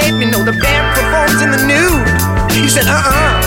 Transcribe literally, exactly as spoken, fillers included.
babe, you know the band performs in the nude. He said, uh-uh,